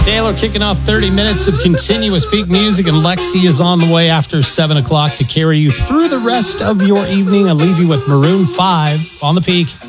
Taylor kicking off 30 minutes of continuous peak music, and Lexi is on the way after 7 o'clock to carry you through the rest of your evening. I'll leave you with Maroon 5 on the peak.